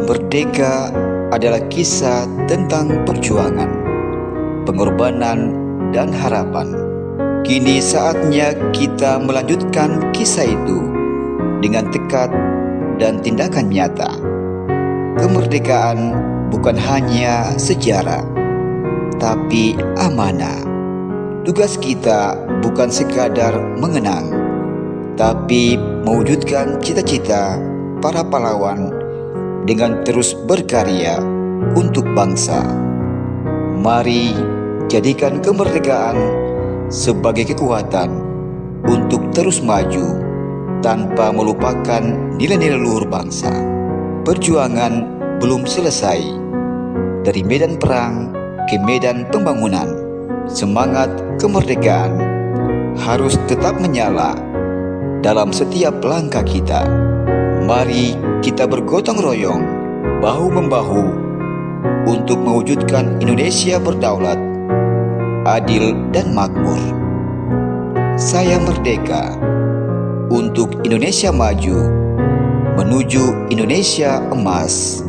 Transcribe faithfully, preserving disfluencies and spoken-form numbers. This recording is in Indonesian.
Merdeka adalah kisah tentang perjuangan, pengorbanan, dan harapan. Kini saatnya kita melanjutkan kisah itu dengan tekad dan tindakan nyata. Kemerdekaan bukan hanya sejarah, tapi amanah. Tugas kita bukan sekadar mengenang, tapi mewujudkan cita-cita para pahlawan dengan terus berkarya untuk bangsa. Mari jadikan kemerdekaan sebagai kekuatan untuk terus maju tanpa melupakan nilai-nilai luhur bangsa. Perjuangan belum selesai. Dari medan perang ke medan pembangunan, semangat kemerdekaan harus tetap menyala dalam setiap langkah kita. Mari kita bergotong royong, bahu-membahu untuk mewujudkan Indonesia berdaulat, adil, dan makmur. Saya merdeka untuk Indonesia maju menuju Indonesia emas.